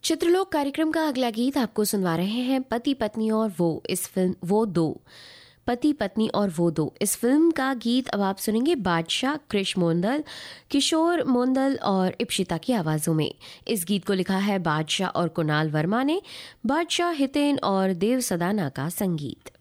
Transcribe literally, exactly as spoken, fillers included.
चित्रलोक कार्यक्रम का अगला गीत आपको सुनवा रहे हैं पति पत्नी और वो इस फिल्म वो दो पति पत्नी और वो दो इस फिल्म का गीत अब आप सुनेंगे बादशाह, कृष मोंदल, किशोर मोंदल और इप्शिता की आवाज़ों में। इस गीत को लिखा है बादशाह और कुणाल वर्मा ने। बादशाह, हितेन और देव सदाना का संगीत।